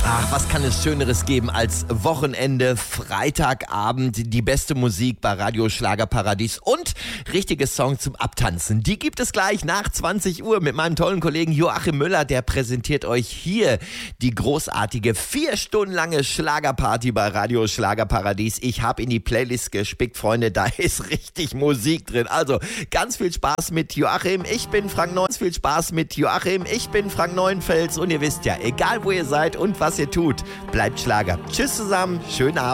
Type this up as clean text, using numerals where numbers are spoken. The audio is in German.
Ach, was kann es Schöneres geben als Wochenende, Freitagabend, die beste Musik bei Radio Schlagerparadies und richtige Songs zum Abtanzen. Die gibt es gleich nach 20 Uhr mit meinem tollen Kollegen Joachim Müller. Der präsentiert euch hier die großartige 4 Stunden lange Schlagerparty bei Radio Schlagerparadies. Ich habe in die Playlist gespickt, Freunde, da ist richtig Musik drin. Also ganz viel Spaß mit Joachim. Ich bin Frank Neuenfels. Viel Spaß mit Joachim. Ich bin Frank Neuenfels und ihr wisst ja, egal wo ihr seid und was ihr tut, bleibt Schlager. Tschüss zusammen, schönen Abend.